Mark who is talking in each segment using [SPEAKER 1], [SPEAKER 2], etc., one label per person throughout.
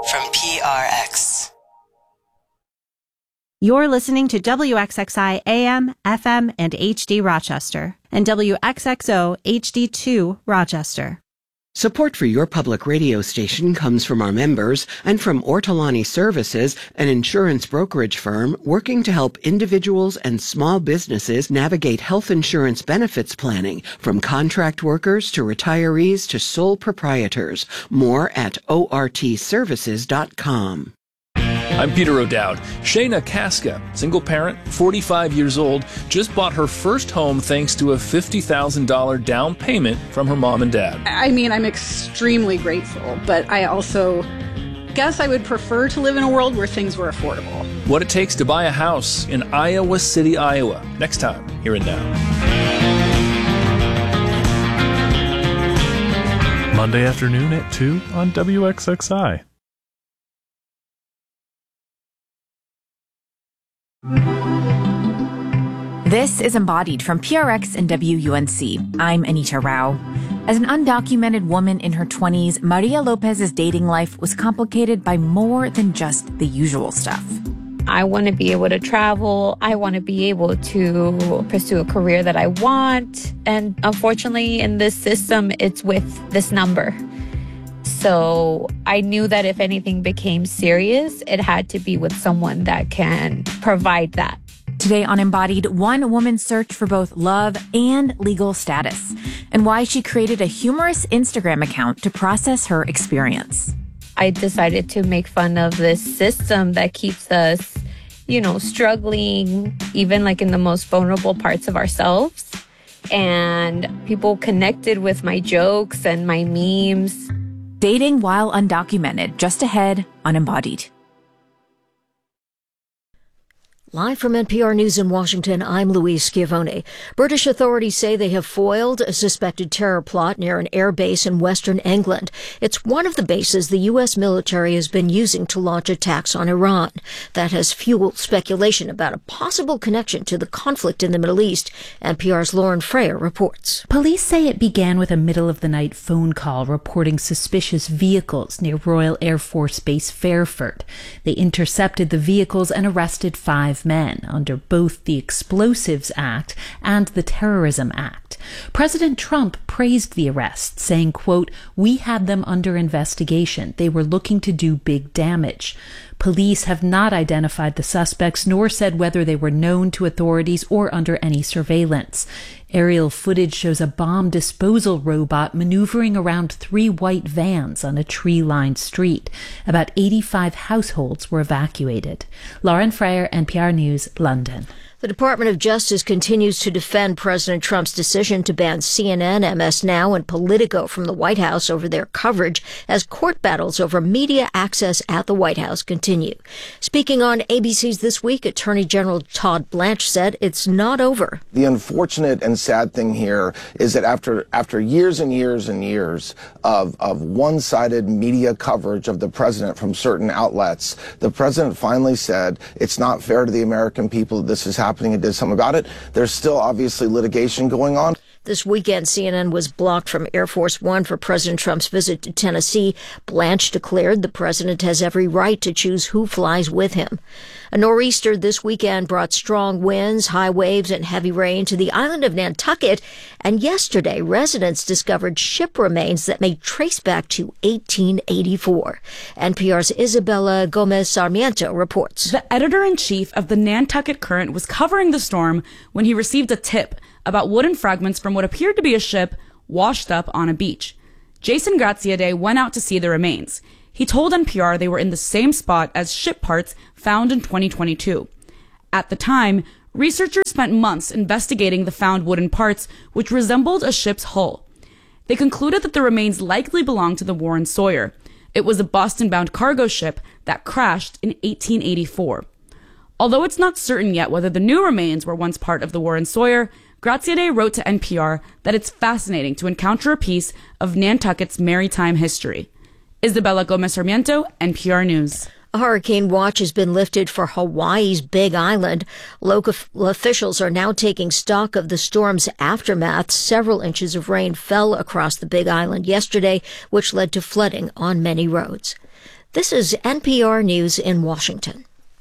[SPEAKER 1] from PRX.
[SPEAKER 2] You're listening to WXXI AM, FM, and HD Rochester, and WXXO HD2 Rochester.
[SPEAKER 3] Support for your public radio station comes from our members and from Ortolani Services, an insurance brokerage firm working to help individuals and small businesses navigate health insurance benefits planning, from contract workers to retirees to sole proprietors. More at ortservices.com.
[SPEAKER 4] I'm Peter O'Dowd. Shayna Casca, single parent, 45 years old, just bought her first home thanks to a $50,000 down payment from her mom and dad.
[SPEAKER 5] I mean, I'm extremely grateful, but I also guess I would prefer to live in a world where things were affordable.
[SPEAKER 4] What it takes to buy a house in Iowa City, Iowa. Next time, here and now.
[SPEAKER 6] Monday afternoon at 2 on WXXI.
[SPEAKER 7] This is Embodied from PRX and WUNC. I'm Anita Rao. As an undocumented woman in her 20s, Maria Lopez's dating life was complicated by more than just the usual stuff.
[SPEAKER 8] I want to be able to travel. I want to be able to pursue a career that I want. And unfortunately, in this system, it's with this number. So I knew that if anything became serious, it had to be with someone that can provide that.
[SPEAKER 7] Today on Embodied, one woman's search for both love and legal status, and why she created a humorous Instagram account to process her experience.
[SPEAKER 8] I decided to make fun of this system that keeps us, struggling, even like in the most vulnerable parts of ourselves. And people connected with my jokes and my memes.
[SPEAKER 7] Dating while undocumented, just ahead on Embodied.
[SPEAKER 9] Live from NPR News in Washington, I'm Louise Schiavone. British authorities say they have foiled a suspected terror plot near an air base in western England. It's one of the bases the U.S. military has been using to launch attacks on Iran. That has fueled speculation about a possible connection to the conflict in the Middle East. NPR's Lauren Freyer reports.
[SPEAKER 10] Police say it began with a middle-of-the-night phone call reporting suspicious vehicles near Royal Air Force Base Fairford. They intercepted the vehicles and arrested 5 men under both the Explosives Act and the Terrorism Act. President Trump praised the arrests, saying, quote, "We had them under investigation. They were looking to do big damage." Police have not identified the suspects nor said whether they were known to authorities or under any surveillance. Aerial footage shows a bomb disposal robot maneuvering around 3 white vans on a tree-lined street. About 85 households were evacuated. Lauren Freyer, NPR News, London.
[SPEAKER 9] The Department of Justice continues to defend President Trump's decision to ban CNN, MS Now, and Politico from the White House over their coverage as court battles over media access at the White House continue. Speaking on ABC's This Week, Attorney General Todd Blanche said it's not over.
[SPEAKER 11] The unfortunate and sad thing here is that after years and years and years of one-sided media coverage of the president from certain outlets, the president finally said it's not fair to the American people that this is happening and did something about it. There's still obviously litigation going on.
[SPEAKER 9] This weekend, CNN was blocked from Air Force One for President Trump's visit to Tennessee. Blanche declared the president has every right to choose who flies with him. A nor'easter this weekend brought strong winds, high waves, and heavy rain to the island of Nantucket. And yesterday, residents discovered ship remains that may trace back to 1884. NPR's Isabella Gomez Sarmiento reports.
[SPEAKER 12] The editor-in-chief of the Nantucket Current was covering the storm when he received a tip about wooden fragments from what appeared to be a ship washed up on a beach. Jason Graziadei went out to see the remains. He told NPR they were in the same spot as ship parts found in 2022. At the time, researchers spent months investigating the found wooden parts, which resembled a ship's hull. They concluded that the remains likely belonged to the Warren Sawyer. It was a Boston-bound cargo ship that crashed in 1884. Although it's not certain yet whether the new remains were once part of the Warren Sawyer, Graziadei wrote to NPR that it's fascinating to encounter a piece of Nantucket's maritime history. Isabella Gomez Sarmiento, NPR News.
[SPEAKER 9] A hurricane watch has been lifted for Hawaii's Big Island. Local officials are now taking stock of the storm's aftermath. Several inches of rain fell across the Big Island yesterday, which led to flooding on many roads. This is NPR News in Washington.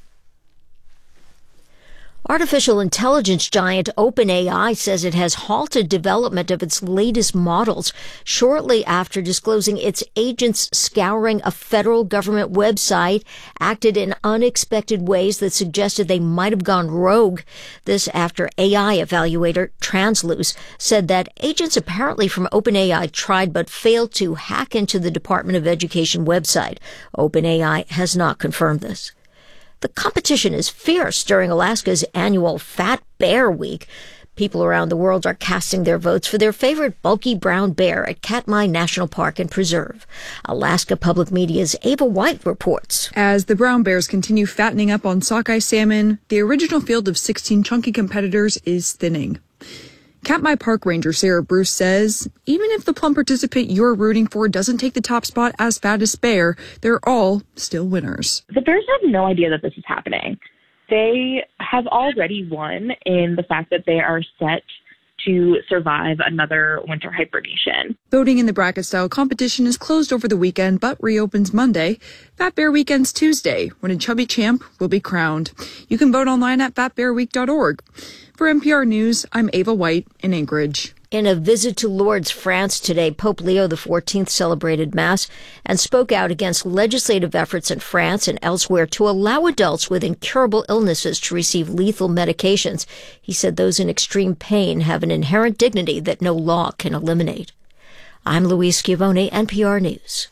[SPEAKER 9] Artificial intelligence giant OpenAI says it has halted development of its latest models shortly after disclosing its agents scouring a federal government website acted in unexpected ways that suggested they might have gone rogue. This after AI evaluator Transluce said that agents apparently from OpenAI tried but failed to hack into the Department of Education website. OpenAI has not confirmed this. The competition is fierce during Alaska's annual Fat Bear Week. People around the world are casting their votes for their favorite bulky brown bear at Katmai National Park and Preserve. Alaska Public Media's Ava White reports.
[SPEAKER 13] As the brown bears continue fattening up on sockeye salmon, the original field of 16 chunky competitors is thinning. Katmai Park Ranger Sarah Bruce says, even if the plump participant you're rooting for doesn't take the top spot as fattest bear, they're all still winners.
[SPEAKER 14] The bears have no idea that this is happening. They have already won in the fact that they are set to survive another winter hibernation.
[SPEAKER 13] Voting in the bracket-style competition is closed over the weekend, but reopens Monday. Fat Bear Weekend's Tuesday, when a chubby champ will be crowned. You can vote online at fatbearweek.org. For NPR News, I'm Ava White in Anchorage.
[SPEAKER 9] In a visit to Lourdes, France today, Pope Leo XIV celebrated Mass and spoke out against legislative efforts in France and elsewhere to allow adults with incurable illnesses to receive lethal medications. He said those in extreme pain have an inherent dignity that no law can eliminate. I'm Louise Schiavone, NPR News.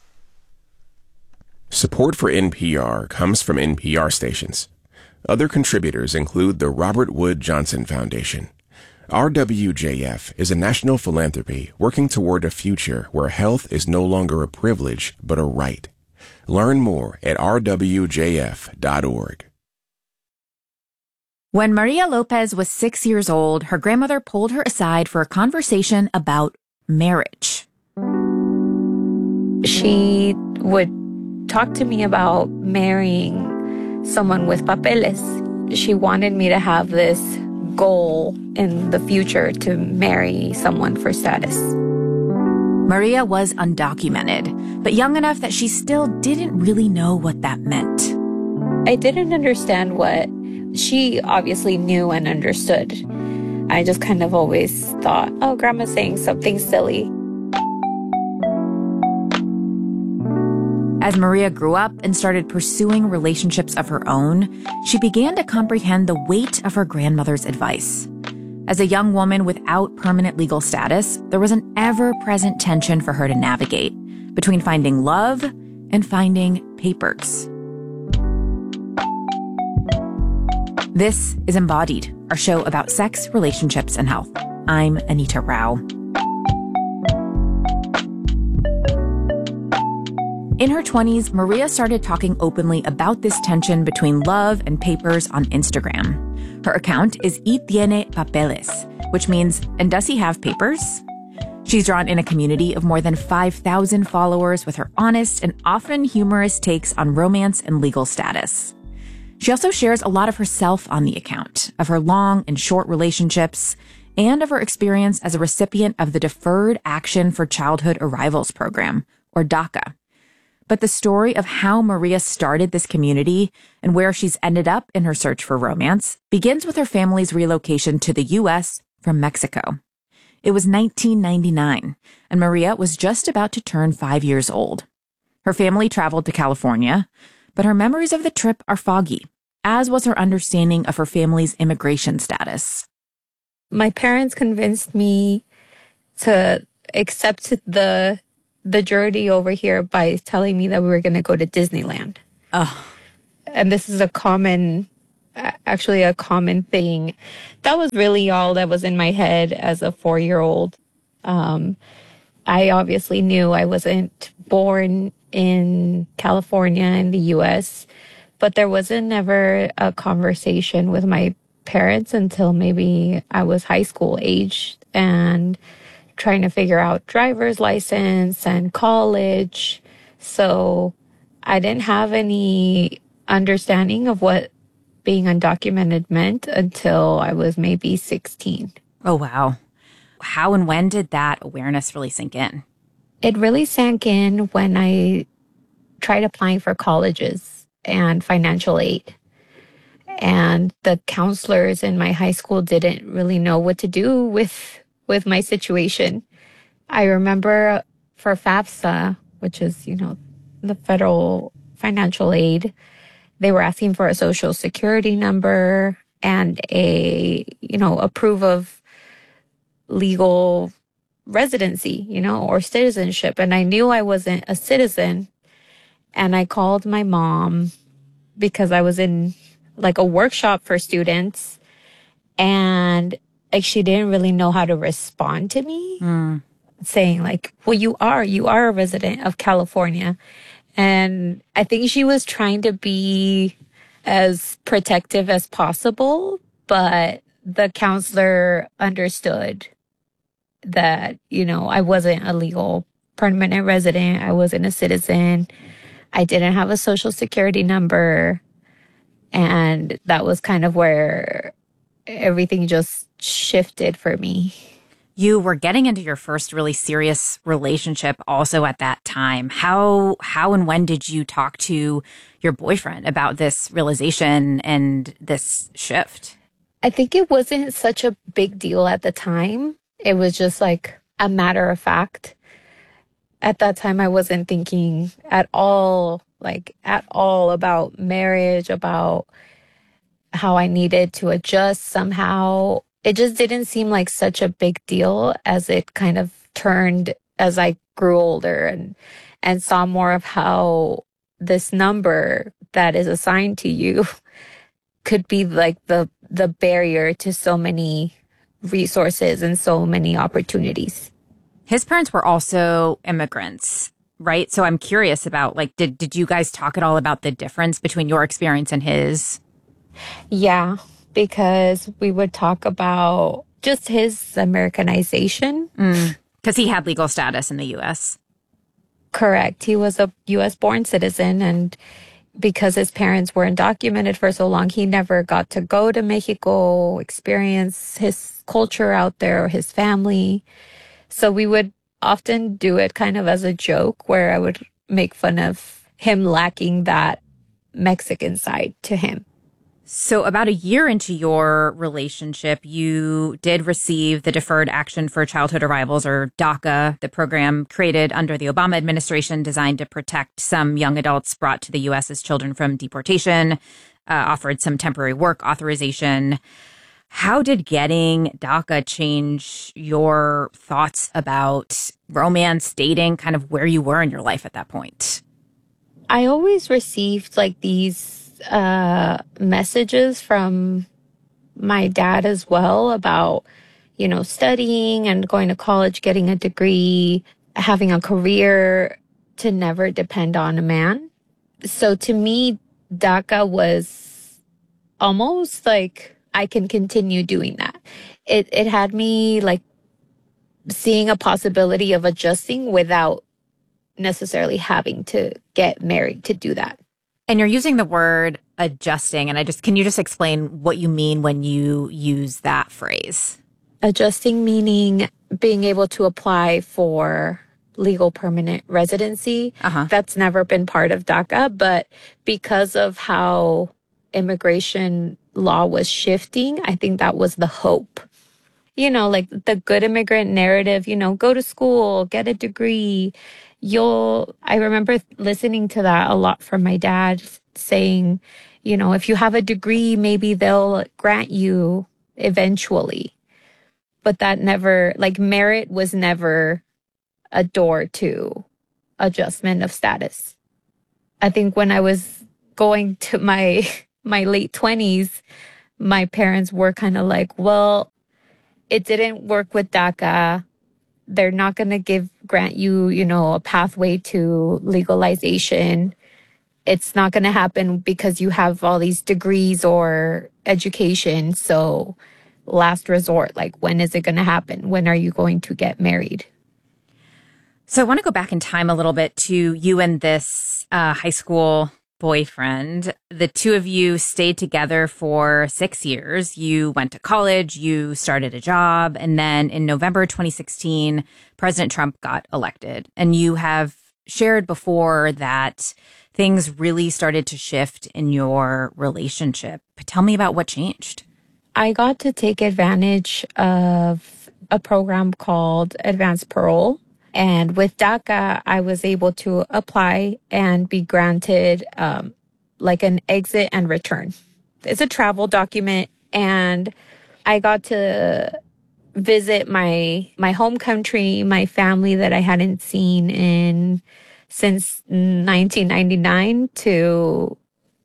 [SPEAKER 15] Support for NPR comes from NPR stations. Other contributors include the Robert Wood Johnson Foundation. RWJF is a national philanthropy working toward a future where health is no longer a privilege, but a right. Learn more at rwjf.org.
[SPEAKER 7] When Maria Lopez was 6 years old, her grandmother pulled her aside for a conversation about marriage.
[SPEAKER 8] She would talk to me about marrying someone with papeles. She wanted me to have this goal in the future to marry someone for status.
[SPEAKER 7] Maria was undocumented, but young enough that she still didn't really know what that meant.
[SPEAKER 8] I didn't understand what she obviously knew and understood. I just kind of always thought, oh, grandma's saying something silly.
[SPEAKER 7] As Maria grew up and started pursuing relationships of her own, she began to comprehend the weight of her grandmother's advice. As a young woman without permanent legal status, there was an ever-present tension for her to navigate between finding love and finding papers. This is Embodied, our show about sex, relationships, and health. I'm Anita Rao. In her 20s, Maria started talking openly about this tension between love and papers on Instagram. Her account is Y Tiene Papeles, which means, and does he have papers? She's drawn in a community of more than 5,000 followers with her honest and often humorous takes on romance and legal status. She also shares a lot of herself on the account, of her long and short relationships, and of her experience as a recipient of the Deferred Action for Childhood Arrivals program, or DACA. But the story of how Maria started this community and where she's ended up in her search for romance begins with her family's relocation to the U.S. from Mexico. It was 1999, and Maria was just about to turn 5 years old. Her family traveled to California, but her memories of the trip are foggy, as was her understanding of her family's immigration status.
[SPEAKER 8] My parents convinced me to accept the journey over here by telling me that we were going to go to Disneyland.
[SPEAKER 7] Oh.
[SPEAKER 8] And this is a common thing. That was really all that was in my head as a 4-year-old. I obviously knew I wasn't born in California in the U.S., but there wasn't ever a conversation with my parents until maybe I was high school age and trying to figure out driver's license and college. So I didn't have any understanding of what being undocumented meant until I was maybe 16.
[SPEAKER 7] Oh, wow. How and when did that awareness really sink in?
[SPEAKER 8] It really sank in when I tried applying for colleges and financial aid. And the counselors in my high school didn't really know what to do with my situation. I remember for FAFSA, which is, the federal financial aid, they were asking for a social security number and a proof of legal residency, or citizenship. And I knew I wasn't a citizen. And I called my mom because I was in like a workshop for students, and like she didn't really know how to respond to me, saying like, well, you are a resident of California. And I think she was trying to be as protective as possible, but the counselor understood that, I wasn't a legal permanent resident. I wasn't a citizen. I didn't have a social security number. And that was kind of where everything just shifted for me.
[SPEAKER 7] You were getting into your first really serious relationship also at that time. How and when did you talk to your boyfriend about this realization and this shift?
[SPEAKER 8] I think it wasn't such a big deal at the time. It was just like a matter of fact. At that time, I wasn't thinking at all about marriage, about how I needed to adjust somehow. It just didn't seem like such a big deal as it kind of turned as I grew older and saw more of how this number that is assigned to you could be like the barrier to so many resources and so many opportunities.
[SPEAKER 7] His parents were also immigrants, right? So I'm curious about, like, did you guys talk at all about the difference between your experience and his?
[SPEAKER 8] Yeah, because we would talk about just his Americanization.
[SPEAKER 7] Because he had legal status in the U.S.
[SPEAKER 8] Correct. He was a U.S. born citizen, and because his parents were undocumented for so long, he never got to go to Mexico, experience his culture out there or his family. So we would often do it kind of as a joke where I would make fun of him lacking that Mexican side to him.
[SPEAKER 7] So about a year into your relationship, you did receive the Deferred Action for Childhood Arrivals, or DACA, the program created under the Obama administration designed to protect some young adults brought to the U.S. as children from deportation, offered some temporary work authorization. How did getting DACA change your thoughts about romance, dating, kind of where you were in your life at that point?
[SPEAKER 8] I always received like these messages from my dad as well about, studying and going to college, getting a degree, having a career, to never depend on a man. So to me, DACA was almost like I can continue doing that. It had me like seeing a possibility of adjusting without necessarily having to get married to do that.
[SPEAKER 7] And you're using the word adjusting, and can you just explain what you mean when you use that phrase?
[SPEAKER 8] Adjusting meaning being able to apply for legal permanent residency. That's never been part of DACA, but because of how immigration law was shifting, I think that was the hope. Like the good immigrant narrative, go to school, get a degree. I remember listening to that a lot from my dad saying, if you have a degree, maybe they'll grant you eventually. But that never, like merit was never a door to adjustment of status. I think when I was going to my late 20s, my parents were kind of like, well, it didn't work with DACA. They're not going to grant you, a pathway to legalization. It's not going to happen because you have all these degrees or education. So last resort, like, when is it going to happen? When are you going to get married?
[SPEAKER 7] So I want to go back in time a little bit to you and this high school boyfriend. The two of you stayed together for 6 years. You went to college, you started a job, and then in November 2016, President Trump got elected. And you have shared before that things really started to shift in your relationship. Tell me about what changed.
[SPEAKER 8] I got to take advantage of a program called Advanced Parole. And with DACA, I was able to apply and be granted like an exit and return. It's a travel document, and I got to visit my home country, my family that I hadn't seen since 1999 to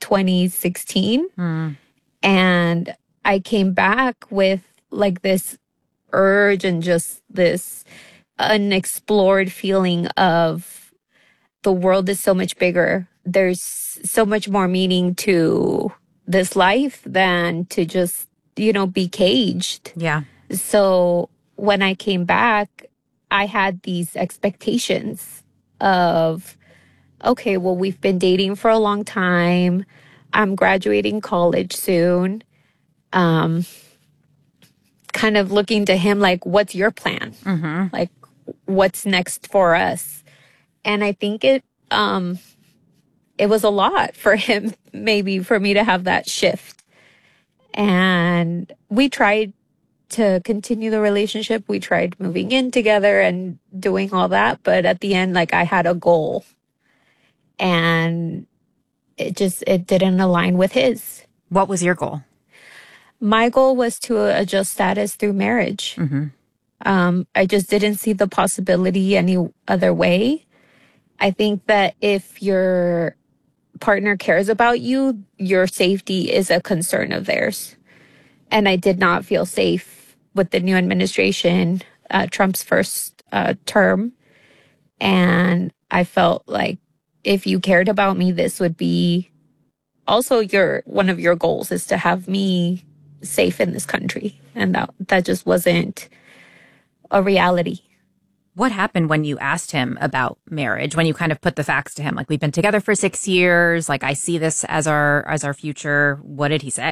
[SPEAKER 8] 2016. And I came back with like this urge and just this unexplored feeling of the world is so much bigger. There's so much more meaning to this life than to just, be caged.
[SPEAKER 7] Yeah.
[SPEAKER 8] So when I came back, I had these expectations of, okay, well, we've been dating for a long time. I'm graduating college soon. Kind of looking to him like, what's your plan? Like, what's next for us? And I think it was a lot for him, maybe for me to have that shift. And we tried to continue the relationship. We tried moving in together and doing all that. But at the end, like, I had a goal, and it didn't align with his.
[SPEAKER 7] What was your goal?
[SPEAKER 8] My goal was to adjust status through marriage. I just didn't see the possibility any other way. I think that if your partner cares about you, your safety is a concern of theirs. And I did not feel safe with the new administration, Trump's first term. And I felt like if you cared about me, this would be also one of your goals, is to have me safe in this country. And that just wasn't a reality.
[SPEAKER 7] What happened when you asked him about marriage, when you kind of put the facts to him? Like, we've been together for 6 years. Like, I see this as our future. What did he say?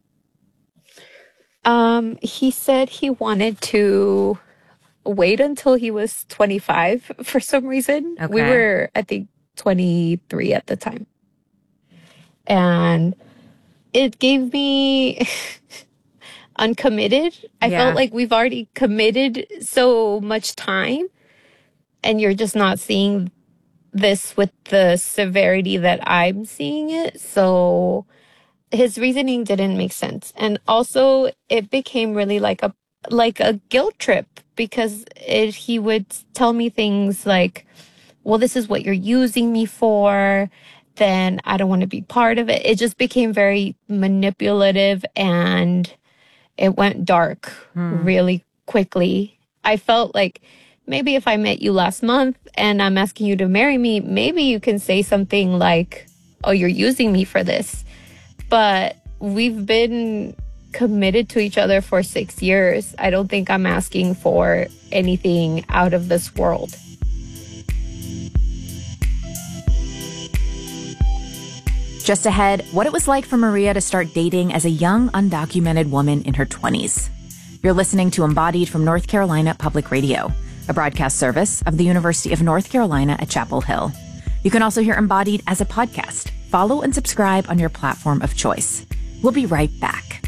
[SPEAKER 8] He said he wanted to wait until he was 25 for some reason.
[SPEAKER 7] Okay.
[SPEAKER 8] We were, I think, 23 at the time. And it gave me uncommitted. I felt like we've already committed so much time, and you're just not seeing this with the severity that I'm seeing it. So his reasoning didn't make sense. And also it became really like a guilt trip, because he would tell me things like, well, this is what you're using me for, then I don't want to be part of it. It just became very manipulative, and it went dark really quickly. I felt like maybe if I met you last month and I'm asking you to marry me, maybe you can say something like, oh, you're using me for this. But we've been committed to each other for 6 years. I don't think I'm asking for anything out of this world.
[SPEAKER 7] Just ahead, what it was like for Maria to start dating as a young, undocumented woman in her 20s. You're listening to Embodied from North Carolina Public Radio, a broadcast service of the University of North Carolina at Chapel Hill. You can also hear Embodied as a podcast. Follow and subscribe on your platform of choice. We'll be right back.